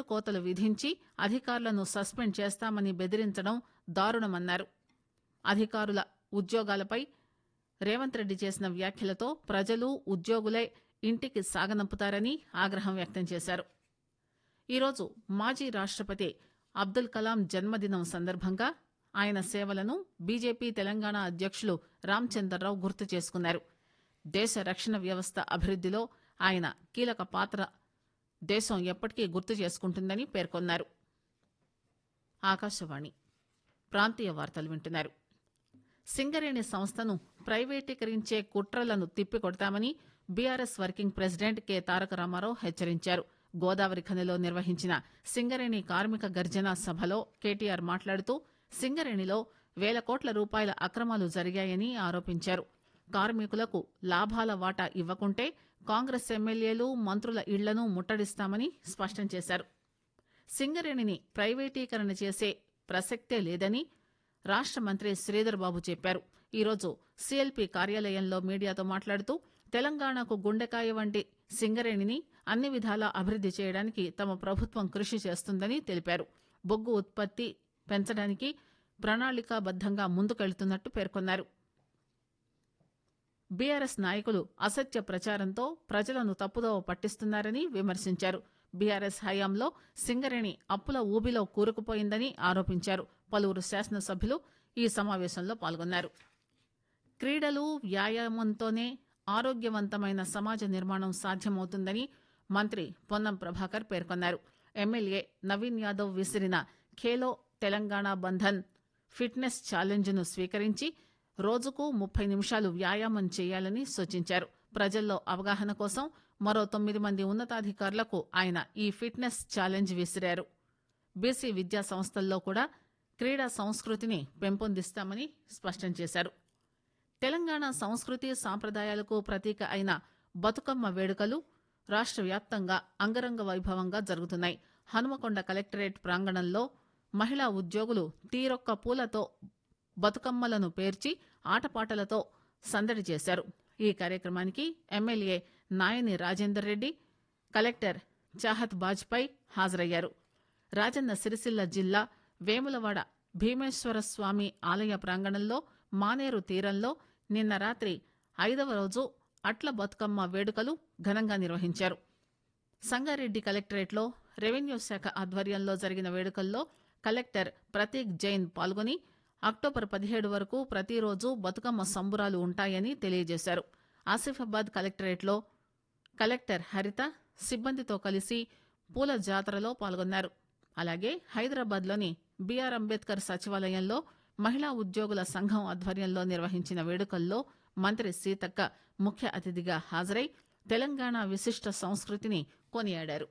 కోతలు విధించి అధికారులను సస్పెండ్ చేస్తామని బెదిరించడం దారుణమన్నారు. అధికారుల ఉద్యోగాలపై రేవంత్ రెడ్డి చేసిన వ్యాఖ్యలతో ప్రజలు ఉద్యోగులే ఇంటికి సాగనంపుతారని ఆగ్రహం వ్యక్తం చేశారు. ఈరోజు మాజీ రాష్టపతి అబ్దుల్ కలాం జన్మదినం సందర్భంగా ఆయన సేవలను బీజేపీ తెలంగాణ అధ్యక్షులు రామచందర్రావు గుర్తు చేసుకున్నారు. దేశ రక్షణ వ్యవస్థ అభివృద్దిలో ఆయన కీలక పాత్ర దేశం ఎప్పటికీ గుర్తు చేసుకుంటుందని పేర్కొన్నారు. ఆకాశవాణి ప్రాంతీయ వార్తలు వింటున్నారు. సింగరేణి సంస్థను ప్రైవేటీకరించే కుట్రలను తిప్పికొడతామని బీఆర్ఎస్ వర్కింగ్ ప్రెసిడెంట్ కె తారక రామారావు హెచ్చరించారు. గోదావరి ఖనిలో నిర్వహించిన సింగరేణి కార్మిక గర్జన సభలో కేటీఆర్ మాట్లాడుతూ సింగరేణిలో వేల కోట్ల రూపాయల అక్రమాలు జరిగాయని ఆరోపించారు. కార్మికులకు లాభాల వాటా ఇవ్వకుంటే కాంగ్రెస్ ఎమ్మెల్యేలు మంత్రుల ఇళ్లను ముట్టడిస్తామని స్పష్టం చేశారు. సింగరేణిని ప్రైవేటీకరణ చేసే ప్రసక్తే లేదని రాష్ట మంత్రి శ్రీధర్ బాబు చెప్పారు. ఈరోజు సీఎల్పీ కార్యాలయంలో మీడియాతో మాట్లాడుతూ తెలంగాణకు గుండెకాయ వంటి సింగరేణిని అన్ని విధాలా అభివృద్ది చేయడానికి తమ ప్రభుత్వం కృషి చేస్తుందని తెలిపారు. బొగ్గు ఉత్పత్తి పెంచడానికి ప్రణాళికాబద్దంగా ముందుకెళ్తున్నట్టు పేర్కొన్నారు. బీఆర్ఎస్ నాయకులు అసత్య ప్రచారంతో ప్రజలను తప్పుదోవ పట్టిస్తున్నారని విమర్శించారు. బీఆర్ఎస్ హయాంలో సింగరేణి అప్పుల ఊబిలో కూరుకుపోయిందని ఆరోపించారు. పలువురు శాసనసభ్యులు ఈ సమావేశంలో పాల్గొన్నారు. క్రీడలు వ్యాయామంతోనే ఆరోగ్యవంతమైన సమాజ నిర్మాణం సాధ్యమవుతుందని మంత్రి పొన్నం ప్రభాకర్ పేర్కొన్నారు. ఎమ్మెల్యే నవీన్ యాదవ్ విసిరిన ఖేలో తెలంగాణ బంధన్ ఫిట్నెస్ ఛాలెంజ్ను స్వీకరించి రోజుకు 30 నిమిషాలు వ్యాయామం చేయాలని సూచించారు. ప్రజల్లో అవగాహన కోసం మరో 9 మంది ఉన్నతాధికారులకు ఆయన ఈ ఫిట్నెస్ ఛాలెంజ్ విసిరారు. బీసీ విద్యా సంస్థల్లో కూడా క్రీడా సంస్కృతిని పెంపొందిస్తామని స్పష్టం చేశారు. తెలంగాణ సంస్కృతి సాంప్రదాయాలకు ప్రతీక అయిన బతుకమ్మ వేడుకలు రాష్ట్ర వ్యాప్తంగా అంగరంగ వైభవంగా జరుగుతున్నాయి. హనుమకొండ కలెక్టరేట్ ప్రాంగణంలో మహిళా ఉద్యోగులు తీరొక్క పూలతో బతుకమ్మలను పేర్చి ఆటపాటలతో సందడి చేశారు. ఈ కార్యక్రమానికి ఎమ్మెల్యే నాయని రాజేందర్ రెడ్డి, కలెక్టర్ చాహత్ బాజ్పాయ్ హాజరయ్యారు. రాజన్న సిరిసిల్ల జిల్లా వేములవాడ భీమేశ్వర స్వామి ఆలయ ప్రాంగణంలో మానేరు తీరంలో నిన్న రాత్రి 5వ రోజు అట్ల బతుకమ్మ వేడుకలు ఘనంగా నిర్వహించారు. సంగారెడ్డి కలెక్టరేట్లో రెవెన్యూ శాఖ ఆధ్వర్యంలో జరిగిన వేడుకల్లో కలెక్టర్ ప్రతీక్ జైన్ పాల్గొని అక్టోబర్ 17 వరకు ప్రతిరోజు బతుకమ్మ సంబురాలు ఉంటాయని తెలియజేశారు. ఆసిఫాబాద్ కలెక్టరేట్లో కలెక్టర్ హరిత సిబ్బందితో కలిసి పూల జాతరలో పాల్గొన్నారు. అలాగే హైదరాబాద్లోని బీఆర్ అంబేద్కర్ సచివాలయంలో మహిళా ఉద్యోగుల సంఘం ఆధ్వర్యంలో నిర్వహించిన వేడుకల్లో మంత్రి సీతక్క ముఖ్య అతిథిగా హాజరై తెలంగాణ విశిష్ట సంస్కృతిని కొనియాడారు.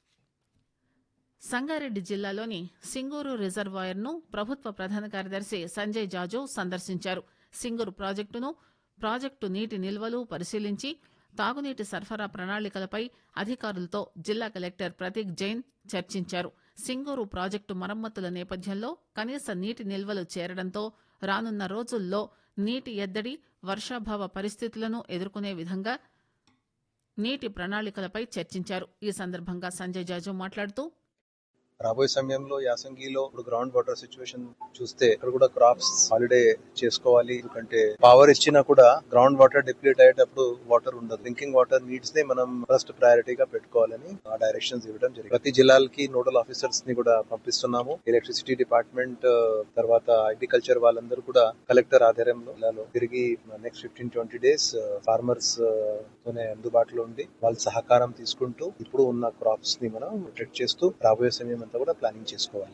సంగారెడ్డి జిల్లాలోని సింగూరు రిజర్వాయర్ను ప్రభుత్వ ప్రధాన కార్యదర్శి సంజయ్ జాజు సందర్శించారు. సింగూరు ప్రాజెక్టు నీటి నిల్వలు పరిశీలించి తాగునీటి సరఫరా ప్రణాళికలపై అధికారులతో జిల్లా కలెక్టర్ ప్రతీక్ జైన్ చర్చించారు. సింగూరు ప్రాజెక్టు మరమ్మతుల నేపథ్యంలో కనీస నీటి నిల్వలు చేరడంతో రానున్న రోజుల్లో నీటి ఎద్దడి, వర్షాభావ పరిస్థితులను ఎదుర్కొనే విధంగా నీటి ప్రణాళికలపై చర్చించారు. ఈ సందర్భంగా సంజయ్ జాజు మాట్లాడుతూ రాబోయే సమయంలో యాసంగిలో ఇప్పుడు గ్రౌండ్ వాటర్ సిచ్యువేషన్ చూస్తే ఇక్కడ కూడా క్రాప్స్ హాలిడే చేసుకోవాలి. ఎందుకంటే పవర్ ఇచ్చినా కూడా గ్రౌండ్ వాటర్ డిప్లీట్ అయ్యేటప్పుడు వాటర్ ఉండదు. డ్రింకింగ్ వాటర్ నీడ్స్ ని మనం ఫస్ట్ ప్రయారిటీగా పెట్టుకోవాలని ఆ డైరెక్షన్స్ ఇవ్వడం జరిగింది. ప్రతి జిల్లాలకి నోడల్ ఆఫీసర్స్ ని కూడా పంపిస్తున్నాము. ఎలక్ట్రిసిటీ డిపార్ట్మెంట్ తర్వాత అగ్రికల్చర్ వాళ్ళందరూ కూడా కలెక్టర్ ఆధ్వర్యంలో తిరిగి నెక్స్ట్ 15-20 డేస్ ఫార్మర్స్ తోనే అందుబాటులో ఉండి వాళ్ళ సహకారం తీసుకుంటూ ఇప్పుడు ఉన్న క్రాప్స్ ని మనం ప్రొటెక్ట్ చేస్తూ రాబోయే సమయం కూడా ప్లానింగ్ చేసుకోవాలి.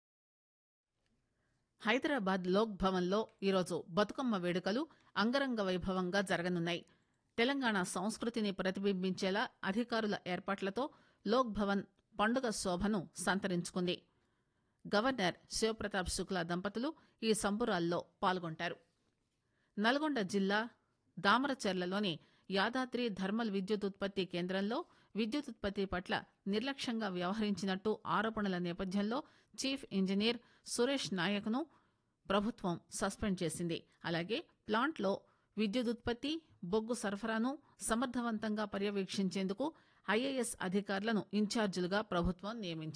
హైదరాబాద్ లోక్ భవన్ లో ఈరోజు బతుకమ్మ వేడుకలు అంగరంగ వైభవంగా జరగనున్నాయి. తెలంగాణ సంస్కృతిని ప్రతిబింబించేలా అధికారుల ఏర్పాట్లతో లోక్ భవన్ పండుగ శోభను సంతరించుకుంది. గవర్నర్ శివప్రతాప్ శుక్లా దంపతులు ఈ సంబురాల్లో పాల్గొంటారు. నల్గొండ జిల్లా దామరచెర్లలోని యాదాద్రి థర్మల్ విద్యుత్ ఉత్పత్తి కేంద్రంలో విద్యుత్ ఉత్పత్తి పట్ల నిర్లక్ష్యంగా వ్యవహరించినట్టు ఆరోపణల నేపథ్యంలో చీఫ్ ఇంజనీర్ సురేష్ నాయక్ను ప్రభుత్వం సస్పెండ్ చేసింది. అలాగే ప్లాంట్లో విద్యుదుత్పత్తి, బొగ్గు సరఫరాను సమర్థవంతంగా పర్యవేక్షించేందుకు ఐఏఎస్ అధికారులను ఇన్ఛార్జీలుగా ప్రభుత్వం నియమించింది.